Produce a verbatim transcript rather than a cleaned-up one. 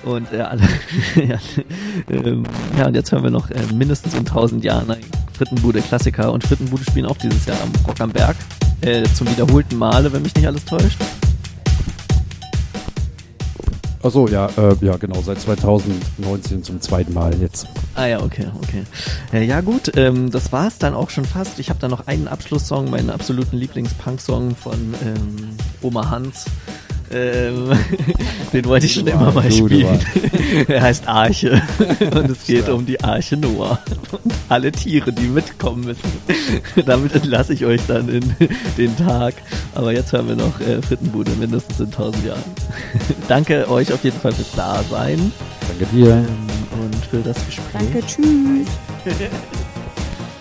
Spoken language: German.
Und äh, alle, ja, ähm, ja, und jetzt hören wir noch äh, mindestens in tausend Jahren ein Frittenbude-Klassiker. Und Frittenbude spielen auch dieses Jahr am Rock am Berg. Äh, zum wiederholten Male, wenn mich nicht alles täuscht. Achso, ja, äh, ja, genau, seit zweitausendneunzehn zum zweiten Mal jetzt. Ah ja, okay, okay. Äh, ja gut, ähm, das war's dann auch schon fast. Ich habe da noch einen Abschlusssong, meinen absoluten Lieblings-Punk-Song von ähm, Oma Hans. Ähm, den wollte ich schon immer mal spielen. Er heißt Arche und es geht um die Arche Noah und alle Tiere, die mitkommen müssen. Damit entlasse ich euch dann in den Tag. Aber jetzt hören wir noch äh, Frittenbude mindestens in tausend Jahren. Danke euch auf jeden Fall fürs Dasein. Danke dir. Ähm, und für das Gespräch. Danke, tschüss.